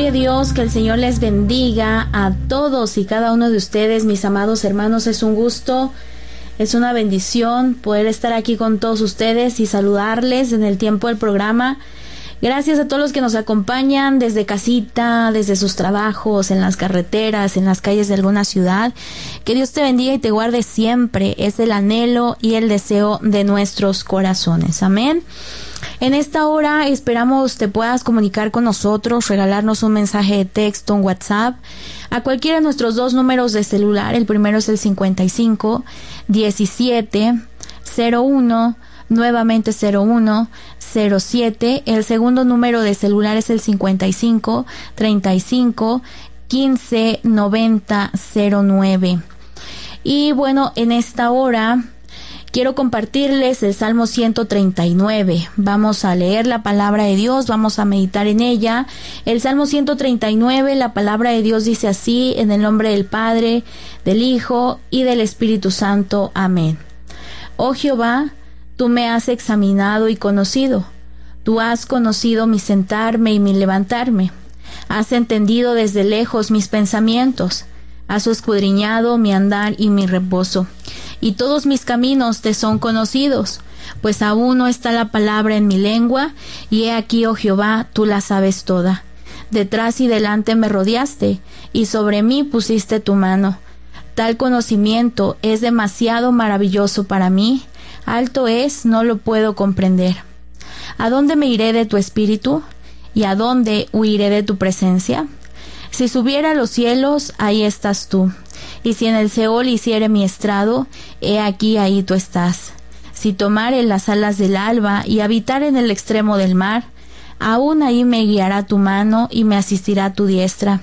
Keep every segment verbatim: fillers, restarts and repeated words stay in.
Gloria a Dios, que el Señor les bendiga a todos y cada uno de ustedes, mis amados hermanos. Es un gusto, es una bendición poder estar aquí con todos ustedes y saludarles en el tiempo del programa. Gracias a todos los que nos acompañan desde casita, desde sus trabajos, en las carreteras, en las calles de alguna ciudad. Que Dios te bendiga y te guarde siempre. Es el anhelo y el deseo de nuestros corazones. Amén. En esta hora esperamos te puedas comunicar con nosotros, regalarnos un mensaje de texto, un WhatsApp, a cualquiera de nuestros dos números de celular. El primero es el cincuenta y cinco, diecisiete, cero uno, nuevamente cero uno, cero siete. El segundo número de celular es el cincuenta y cinco, treinta y cinco, quince, noventa, cero nueve. Y bueno, en esta hora quiero compartirles el Salmo ciento treinta y nueve. Vamos a leer la palabra de Dios, vamos a meditar en ella. El Salmo ciento treinta y nueve, la palabra de Dios dice así: en el nombre del Padre, del Hijo y del Espíritu Santo. Amén. Oh Jehová, tú me has examinado y conocido. Tú has conocido mi sentarme y mi levantarme. Has entendido desde lejos mis pensamientos. Has escudriñado mi andar y mi reposo. Y todos mis caminos te son conocidos, pues aún no está la palabra en mi lengua, y he aquí, oh Jehová, tú la sabes toda. Detrás y delante me rodeaste, y sobre mí pusiste tu mano. Tal conocimiento es demasiado maravilloso para mí, alto es, no lo puedo comprender. ¿A dónde me iré de tu espíritu? ¿Y a dónde huiré de tu presencia? Si subiera a los cielos, ahí estás tú. Y si en el Seol hiciere mi estrado, he aquí ahí tú estás. Si tomare las alas del alba y habitar en el extremo del mar, aún ahí me guiará tu mano y me asistirá tu diestra.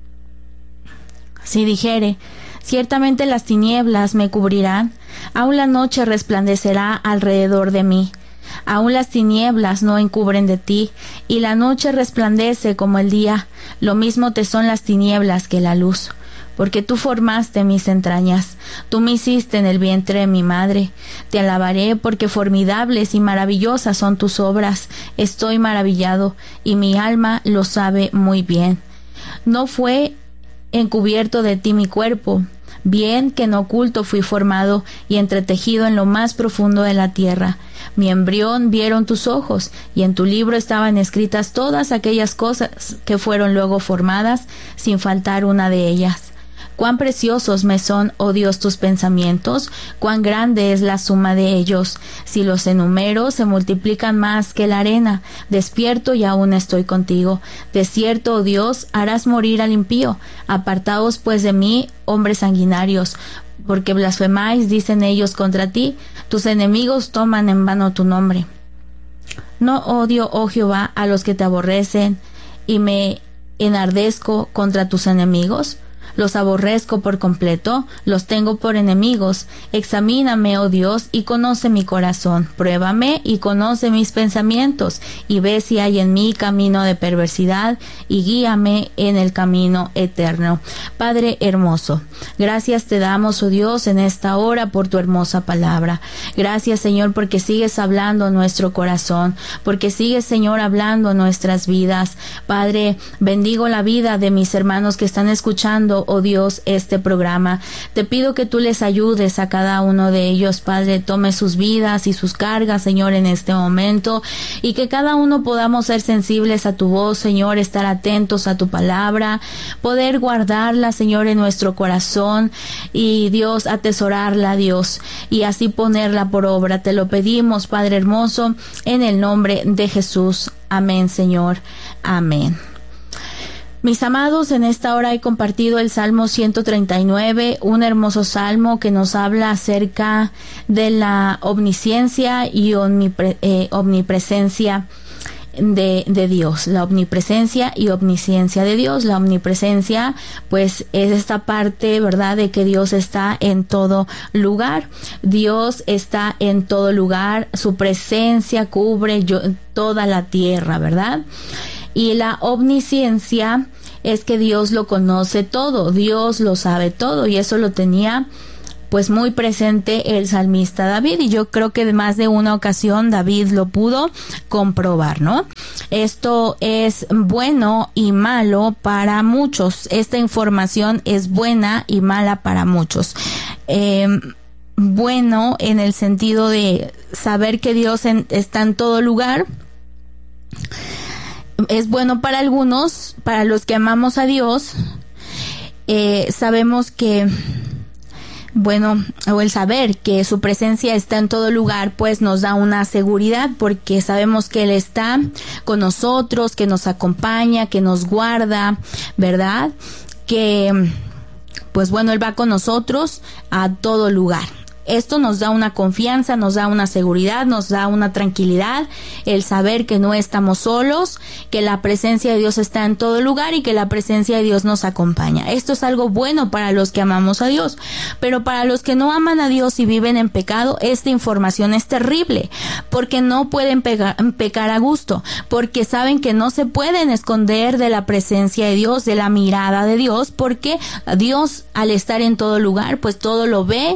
Si dijere, ciertamente las tinieblas me cubrirán, aún la noche resplandecerá alrededor de mí. Aún las tinieblas no encubren de ti, y la noche resplandece como el día. Lo mismo te son las tinieblas que la luz. Porque tú formaste mis entrañas, tú me hiciste en el vientre de mi madre. Te alabaré porque formidables y maravillosas son tus obras. Estoy maravillado, y mi alma lo sabe muy bien. No fue encubierto de ti mi cuerpo, bien que en oculto fui formado y entretejido en lo más profundo de la tierra. Mi embrión vieron tus ojos, y en tu libro estaban escritas todas aquellas cosas que fueron luego formadas, sin faltar una de ellas. Cuán preciosos me son, oh Dios, tus pensamientos, cuán grande es la suma de ellos. Si los enumero, se multiplican más que la arena. Despierto y aún estoy contigo. De cierto, oh Dios, harás morir al impío. Apartaos pues de mí, hombres sanguinarios, porque blasfemáis, dicen ellos, contra ti. Tus enemigos toman en vano tu nombre. No odio, oh Jehová, a los que te aborrecen, y me enardezco contra tus enemigos. Los aborrezco por completo, los tengo por enemigos. Examíname, oh Dios, y conoce mi corazón. Pruébame y conoce mis pensamientos, y ve si hay en mí camino de perversidad, y guíame en el camino eterno. Padre hermoso, gracias te damos, oh Dios, en esta hora por tu hermosa palabra. Gracias, Señor, porque sigues hablando nuestro corazón, porque sigues, Señor, hablando nuestras vidas. Padre, bendigo la vida de mis hermanos que están escuchando, oh Dios, este programa. Te pido que tú les ayudes a cada uno de ellos, Padre. Tome sus vidas y sus cargas, Señor, en este momento, y que cada uno podamos ser sensibles a tu voz, Señor, estar atentos a tu palabra, poder guardarla, Señor, en nuestro corazón, y Dios, atesorarla, Dios, y así ponerla por obra. Te lo pedimos, Padre hermoso, en el nombre de Jesús. Amén, Señor. Amén. Mis amados, en esta hora he compartido el Salmo ciento treinta y nueve, un hermoso salmo que nos habla acerca de la omnisciencia y omnipre, eh, omnipresencia de, de Dios, la omnipresencia y omnisciencia de Dios. La omnipresencia, pues, es esta parte, ¿verdad?, de que Dios está en todo lugar. Dios está en todo lugar, su presencia cubre yo, toda la tierra, ¿verdad? Y la omnisciencia es que Dios lo conoce todo, Dios lo sabe todo, y eso lo tenía pues muy presente el salmista David, y yo creo que de más de una ocasión David lo pudo comprobar, ¿no? Esto es bueno y malo para muchos. Esta información es buena y mala para muchos. Eh, bueno en el sentido de saber que Dios en, está en todo lugar. Es bueno para algunos, para los que amamos a Dios. Eh, sabemos que, bueno, o el saber que su presencia está en todo lugar, pues nos da una seguridad, porque sabemos que Él está con nosotros, que nos acompaña, que nos guarda, ¿verdad? Que, pues bueno, Él va con nosotros a todo lugar. Esto nos da una confianza, nos da una seguridad, nos da una tranquilidad, el saber que no estamos solos, que la presencia de Dios está en todo lugar y que la presencia de Dios nos acompaña. Esto es algo bueno para los que amamos a Dios, pero para los que no aman a Dios y viven en pecado, esta información es terrible, porque no pueden pegar, pecar a gusto, porque saben que no se pueden esconder de la presencia de Dios, de la mirada de Dios, porque Dios, al estar en todo lugar, pues todo lo ve,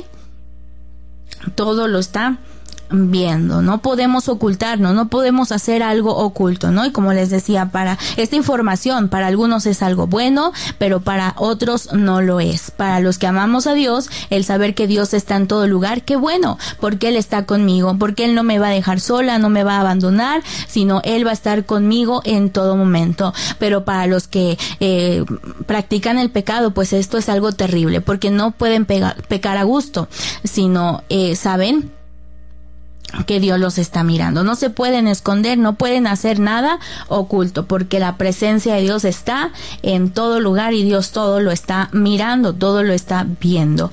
todo lo está viendo. No podemos ocultarnos, no podemos hacer algo oculto, ¿no? Y como les decía, para esta información, para algunos es algo bueno, pero para otros no lo es. Para los que amamos a Dios, el saber que Dios está en todo lugar, qué bueno, porque Él está conmigo, porque Él no me va a dejar sola, no me va a abandonar, sino Él va a estar conmigo en todo momento. Pero para los que eh, practican el pecado, pues esto es algo terrible, porque no pueden pegar, pecar a gusto, sino eh, saben que Dios los está mirando. No se pueden esconder, no pueden hacer nada oculto, porque la presencia de Dios está en todo lugar y Dios todo lo está mirando, todo lo está viendo.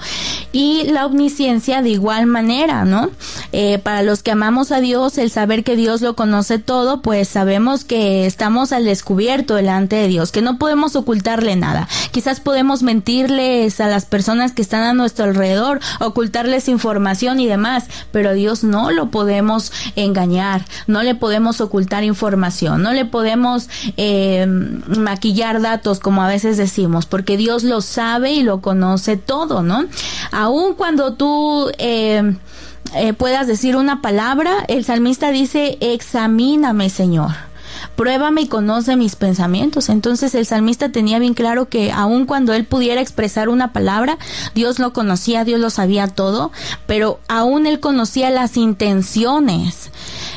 Y la omnisciencia de igual manera, ¿no? Eh, para los que amamos a Dios, el saber que Dios lo conoce todo, pues sabemos que estamos al descubierto delante de Dios, que no podemos ocultarle nada. Quizás podemos mentirles a las personas que están a nuestro alrededor, ocultarles información y demás, pero a Dios no lo podemos engañar, no le podemos ocultar información, no le podemos eh, maquillar datos, como a veces decimos, porque Dios lo sabe y lo conoce todo, ¿no? Aun cuando tú eh, eh, puedas decir una palabra, el salmista dice: examíname, Señor, pruébame y conoce mis pensamientos. Entonces el salmista tenía bien claro que aun cuando él pudiera expresar una palabra, Dios lo conocía, Dios lo sabía todo, pero aún él conocía las intenciones,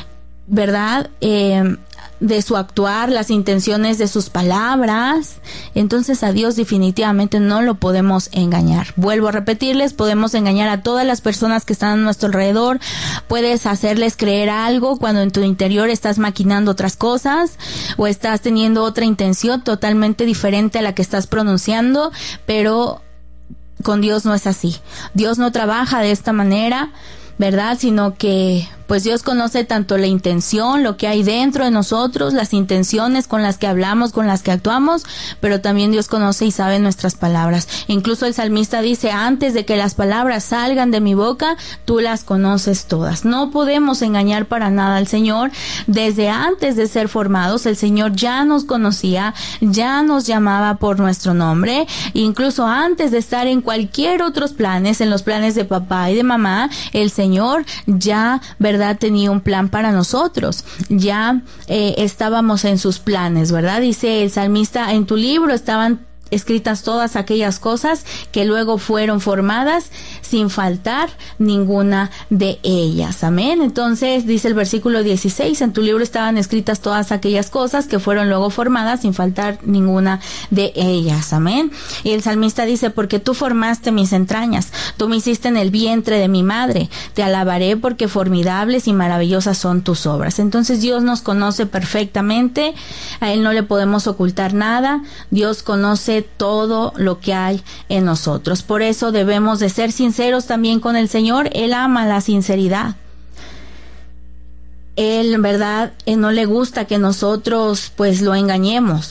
¿verdad? Eh, de su actuar, las intenciones de sus palabras. Entonces a Dios definitivamente no lo podemos engañar. Vuelvo a repetirles, podemos engañar a todas las personas que están a nuestro alrededor, puedes hacerles creer algo cuando en tu interior estás maquinando otras cosas o estás teniendo otra intención totalmente diferente a la que estás pronunciando, pero con Dios no es así. Dios no trabaja de esta manera, ¿verdad? Sino que pues Dios conoce tanto la intención, lo que hay dentro de nosotros, las intenciones con las que hablamos, con las que actuamos, pero también Dios conoce y sabe nuestras palabras. Incluso el salmista dice: antes de que las palabras salgan de mi boca, tú las conoces todas. No podemos engañar para nada al Señor. Desde antes de ser formados, el Señor ya nos conocía, ya nos llamaba por nuestro nombre, incluso antes de estar en cualquier otros planes, en los planes de papá y de mamá, el Señor ya, ¿verdad?, tenía un plan para nosotros. Ya eh, estábamos en sus planes, ¿verdad? Dice el salmista: en tu libro estaban escritas todas aquellas cosas que luego fueron formadas, sin faltar ninguna de ellas. Amén. Entonces dice el versículo dieciséis: en tu libro estaban escritas todas aquellas cosas que fueron luego formadas, sin faltar ninguna de ellas. Amén. Y el salmista dice: porque tú formaste mis entrañas, tú me hiciste en el vientre de mi madre, te alabaré porque formidables y maravillosas son tus obras. Entonces Dios nos conoce perfectamente, a Él no le podemos ocultar nada. Dios conoce todo lo que hay en nosotros. Por eso debemos de ser sinceros también con el Señor. Él ama la sinceridad. Él, en verdad, Él no le gusta que nosotros pues lo engañemos.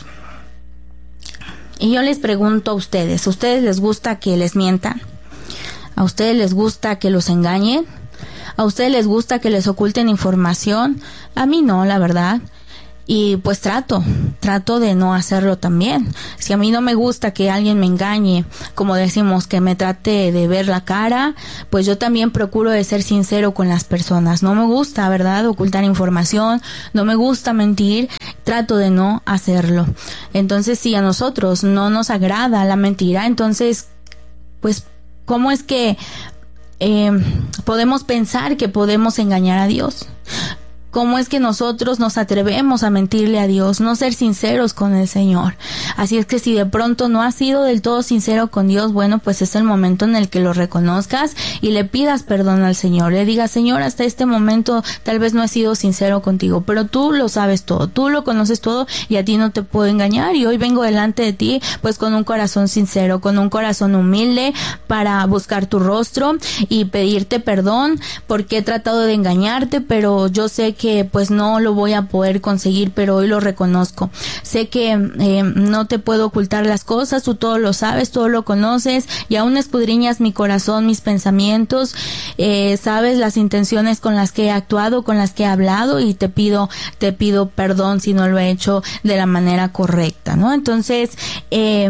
Y yo les pregunto a ustedes, ¿a ustedes les gusta que les mientan? ¿A ustedes les gusta que los engañen? ¿A ustedes les gusta que les oculten información? A mí no, la verdad. y pues trato, trato de no hacerlo también. Si a mí no me gusta que alguien me engañe, como decimos, que me trate de ver la cara, pues yo también procuro de ser sincero con las personas. No me gusta, ¿verdad?, ocultar información, no me gusta mentir, trato de no hacerlo. Entonces, si a nosotros no nos agrada la mentira, entonces, pues, ¿cómo es que eh, podemos pensar que podemos engañar a Dios? ¿Cómo es que nosotros nos atrevemos a mentirle a Dios, no ser sinceros con el Señor? Así es que si de pronto no has sido del todo sincero con Dios, bueno, pues es el momento en el que lo reconozcas y le pidas perdón al Señor. Le digas, Señor, hasta este momento tal vez no he sido sincero contigo, pero tú lo sabes todo, tú lo conoces todo y a ti no te puedo engañar, y hoy vengo delante de ti pues con un corazón sincero, con un corazón humilde para buscar tu rostro y pedirte perdón porque he tratado de engañarte, pero yo sé que que pues no lo voy a poder conseguir, pero hoy lo reconozco. Sé que eh, no te puedo ocultar las cosas, tú todo lo sabes, todo lo conoces y aún escudriñas mi corazón, mis pensamientos, eh, sabes las intenciones con las que he actuado, con las que he hablado, y te pido, te pido perdón si no lo he hecho de la manera correcta, ¿no? Entonces, eh,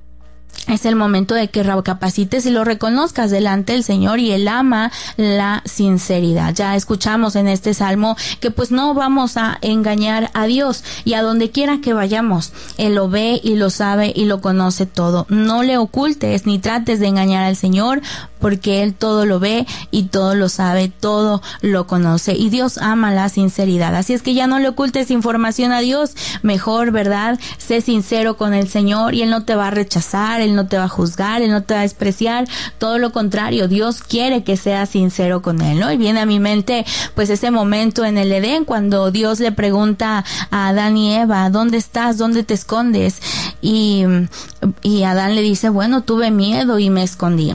es el momento de que recapacites y lo reconozcas delante del Señor, y Él ama la sinceridad. Ya escuchamos en este salmo que pues no vamos a engañar a Dios, y a donde quiera que vayamos, Él lo ve y lo sabe y lo conoce todo. No le ocultes ni trates de engañar al Señor, porque Él todo lo ve y todo lo sabe, todo lo conoce, y Dios ama la sinceridad. Así es que ya no le ocultes información a Dios, mejor, ¿verdad?, sé sincero con el Señor y Él no te va a rechazar, Él no te va a juzgar, Él no te va a despreciar, todo lo contrario, Dios quiere que seas sincero con Él, ¿no? Y viene a mi mente pues ese momento en el Edén cuando Dios le pregunta a Adán y Eva, ¿dónde estás? ¿Dónde te escondes? Y, y Adán le dice, bueno, tuve miedo y me escondí.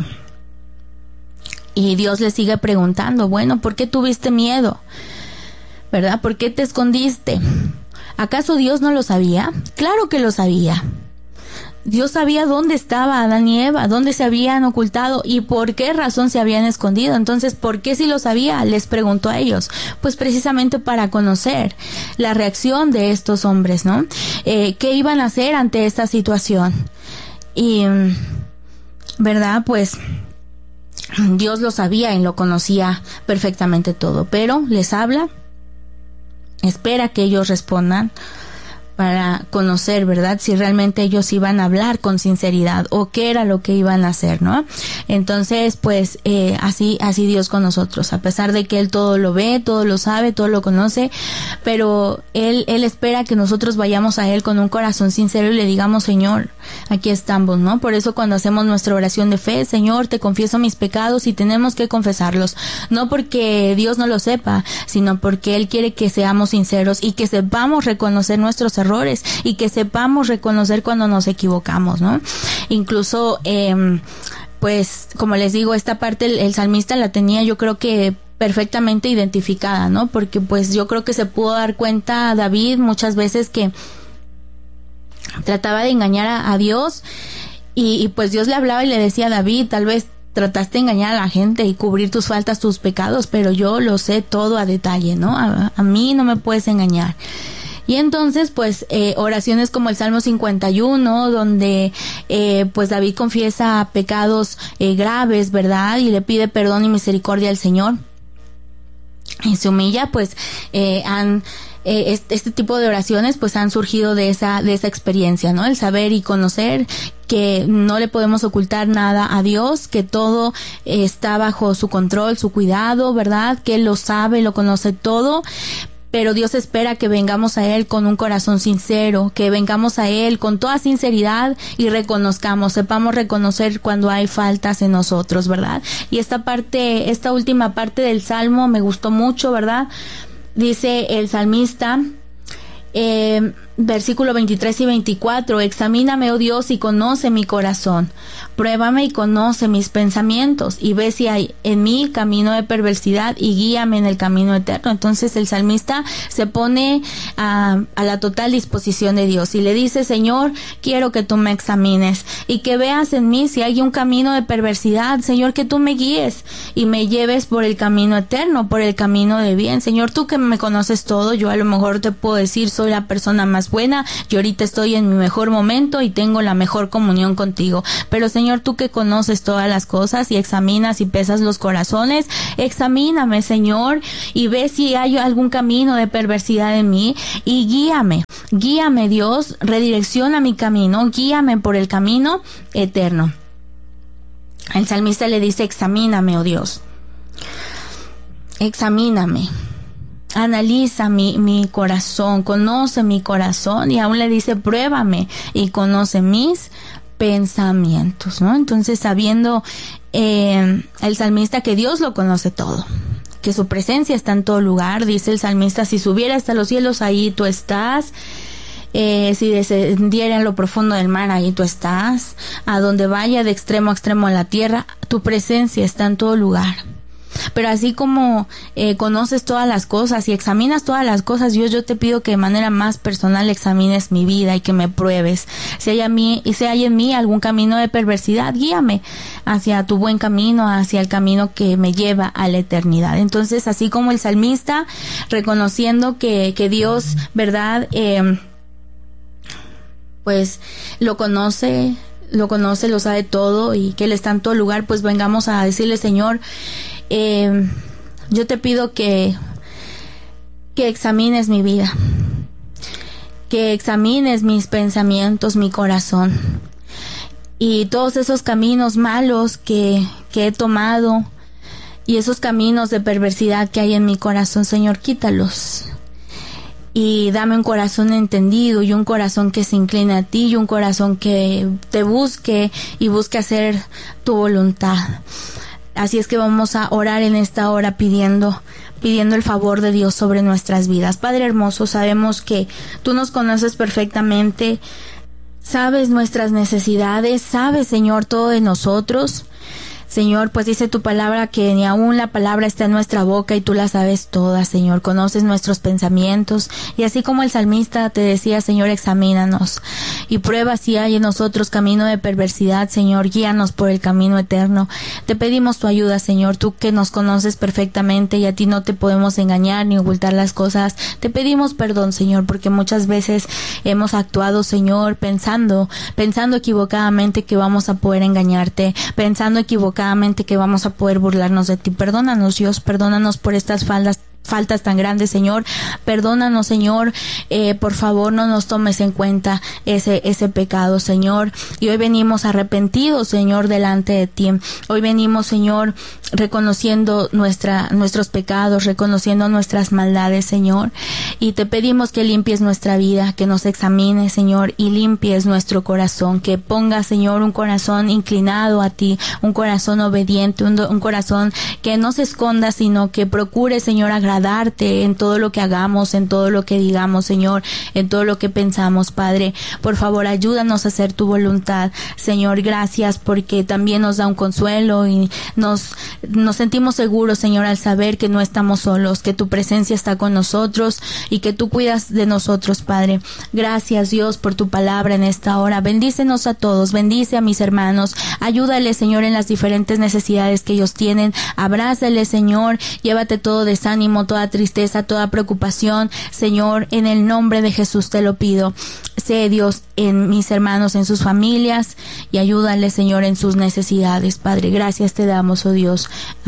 Y Dios le sigue preguntando, bueno, ¿por qué tuviste miedo? ¿Verdad? ¿Por qué te escondiste? ¿Acaso Dios no lo sabía? Claro que lo sabía. Dios sabía dónde estaba Adán y Eva, dónde se habían ocultado y por qué razón se habían escondido. Entonces, ¿por qué si lo sabía? Les preguntó a ellos. Pues precisamente para conocer la reacción de estos hombres, ¿no? Eh, ¿qué iban a hacer ante esta situación? Y, ¿verdad? Pues Dios lo sabía y lo conocía perfectamente todo, pero les habla, espera que ellos respondan para conocer, ¿verdad?, si realmente ellos iban a hablar con sinceridad o qué era lo que iban a hacer, ¿no? Entonces, pues, eh, así, así Dios con nosotros, a pesar de que Él todo lo ve, todo lo sabe, todo lo conoce, pero Él, Él espera que nosotros vayamos a Él con un corazón sincero y le digamos, Señor, aquí estamos, ¿no? Por eso cuando hacemos nuestra oración de fe, Señor, te confieso mis pecados, y tenemos que confesarlos, no porque Dios no lo sepa, sino porque Él quiere que seamos sinceros y que sepamos reconocer nuestros errores errores y que sepamos reconocer cuando nos equivocamos, ¿no? Incluso, eh, pues, como les digo, esta parte el, el salmista la tenía, yo creo que perfectamente identificada, ¿no? Porque pues yo creo que se pudo dar cuenta David muchas veces que trataba de engañar a, a Dios, y, y pues Dios le hablaba y le decía a David, tal vez trataste de engañar a la gente y cubrir tus faltas, tus pecados, pero yo lo sé todo a detalle, ¿no? A, a mí no me puedes engañar. Y entonces, pues, eh, oraciones como el Salmo cincuenta y uno, donde, eh, pues, David confiesa pecados eh, graves, ¿verdad? Y le pide perdón y misericordia al Señor. Y se humilla, pues, eh, han... Eh, este, este tipo de oraciones pues han surgido de esa de esa experiencia, ¿no? El saber y conocer que no le podemos ocultar nada a Dios, que todo eh, está bajo su control, su cuidado, ¿verdad? Que Él lo sabe, lo conoce todo. Pero Dios espera que vengamos a Él con un corazón sincero, que vengamos a Él con toda sinceridad y reconozcamos, sepamos reconocer cuando hay faltas en nosotros, ¿verdad? Y esta parte, esta última parte del Salmo me gustó mucho, ¿verdad? Dice el salmista, eh, Versículo veintitrés y veinticuatro, examíname, oh Dios, y conoce mi corazón. Pruébame y conoce mis pensamientos, y ve si hay en mí camino de perversidad, y guíame en el camino eterno. Entonces el salmista se pone a, a la total disposición de Dios y le dice: Señor, quiero que tú me examines y que veas en mí si hay un camino de perversidad. Señor, que tú me guíes y me lleves por el camino eterno, por el camino de bien. Señor, tú que me conoces todo, yo a lo mejor te puedo decir, soy la persona más buena, yo ahorita estoy en mi mejor momento y tengo la mejor comunión contigo, pero Señor, tú que conoces todas las cosas y examinas y pesas los corazones, examíname, Señor, y ve si hay algún camino de perversidad en mí y guíame, guíame, Dios, redirecciona mi camino, guíame por el camino eterno. El salmista le dice: examíname, oh Dios, examíname. Analiza mi, mi corazón, conoce mi corazón, y aún le dice: pruébame y conoce mis pensamientos, ¿no? Entonces, sabiendo eh, el salmista que Dios lo conoce todo, que su presencia está en todo lugar, dice el salmista: si subiera hasta los cielos, ahí tú estás. Eh, si descendiera en lo profundo del mar, ahí tú estás. A donde vaya de extremo a extremo en la tierra, tu presencia está en todo lugar. Pero así como eh, conoces todas las cosas y examinas todas las cosas, Dios, yo te pido que de manera más personal examines mi vida y que me pruebes. Si hay, a mí, y si hay en mí algún camino de perversidad, guíame hacia tu buen camino, hacia el camino que me lleva a la eternidad. Entonces, así como el salmista, reconociendo que, que Dios, ¿verdad?, eh, pues lo conoce, lo conoce, lo sabe todo y que Él está en todo lugar, pues vengamos a decirle: Señor, eh, yo te pido que, que examines mi vida, que examines mis pensamientos, mi corazón, y todos esos caminos malos que, que he tomado y esos caminos de perversidad que hay en mi corazón, Señor, quítalos. Y dame un corazón entendido y un corazón que se incline a ti y un corazón que te busque y busque hacer tu voluntad. Así es que vamos a orar en esta hora pidiendo, pidiendo el favor de Dios sobre nuestras vidas. Padre hermoso, sabemos que tú nos conoces perfectamente, sabes nuestras necesidades, sabes, Señor, todo de nosotros. Señor, pues dice tu palabra que ni aún la palabra está en nuestra boca y tú la sabes toda, Señor. Conoces nuestros pensamientos y así como el salmista te decía: Señor, examínanos y prueba si hay en nosotros camino de perversidad, Señor. Guíanos por el camino eterno. Te pedimos tu ayuda, Señor, tú que nos conoces perfectamente y a ti no te podemos engañar ni ocultar las cosas. Te pedimos perdón, Señor, porque muchas veces hemos actuado, Señor, pensando, pensando equivocadamente que vamos a poder engañarte, pensando equivocadamente que vamos a poder burlarnos de ti. Perdónanos, Dios, perdónanos por estas faltas faltas tan grandes, Señor. Perdónanos, Señor, eh, por favor, no nos tomes en cuenta ese ese pecado, Señor. Y hoy venimos arrepentidos, Señor, delante de ti. Hoy venimos, Señor, reconociendo nuestra nuestros pecados, reconociendo nuestras maldades, Señor. Y te pedimos que limpies nuestra vida, que nos examines, Señor, y limpies nuestro corazón, que pongas, Señor, un corazón inclinado a ti, un corazón obediente, un, un corazón que no se esconda, sino que procure, Señor, agradar darte en todo lo que hagamos, en todo lo que digamos, Señor, en todo lo que pensamos, Padre. Por favor, ayúdanos a hacer tu voluntad, Señor. Gracias porque también nos da un consuelo y nos, nos sentimos seguros, Señor, al saber que no estamos solos, que tu presencia está con nosotros y que tú cuidas de nosotros, Padre. Gracias, Dios, por tu palabra en esta hora. Bendícenos a todos, bendice a mis hermanos, ayúdales, Señor, en las diferentes necesidades que ellos tienen. Abrázales, Señor, llévate todo desánimo, toda tristeza, toda preocupación, Señor, en el nombre de Jesús te lo pido. Sé, Dios, en mis hermanos, en sus familias, y ayúdales, Señor, en sus necesidades, Padre. Gracias te damos, oh Dios.